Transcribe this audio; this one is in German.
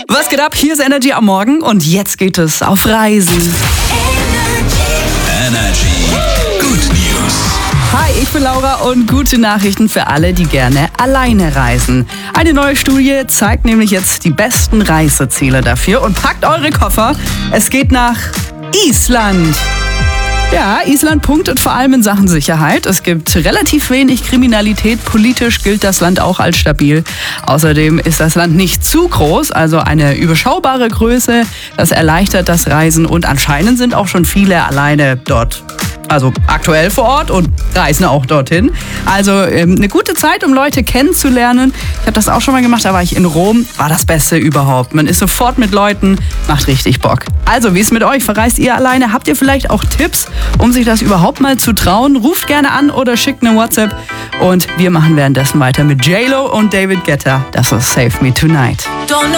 Was geht ab? Hier ist Energy am Morgen und jetzt geht es auf Reisen. Energy Good News. Hi, ich bin Laura und gute Nachrichten für alle, die gerne alleine reisen. Eine neue Studie zeigt nämlich jetzt die besten Reiseziele dafür und packt eure Koffer. Es geht nach Island. Ja, Island punktet vor allem in Sachen Sicherheit. Es gibt relativ wenig Kriminalität. Politisch gilt das Land auch als stabil. Außerdem ist das Land nicht zu groß, also eine überschaubare Größe. Das erleichtert das Reisen und anscheinend sind auch schon viele alleine dort. Also aktuell vor Ort und reisen auch dorthin. Also eine gute Zeit, um Leute kennenzulernen. Ich habe das auch schon mal gemacht, da war ich in Rom. War das Beste überhaupt. Man ist sofort mit Leuten, macht richtig Bock. Also, wie ist mit euch? Verreist ihr alleine? Habt ihr vielleicht auch Tipps, um sich das überhaupt mal zu trauen? Ruft gerne an oder schickt eine WhatsApp. Und wir machen währenddessen weiter mit J-Lo und David Guetta. Das ist Save Me Tonight. Don't know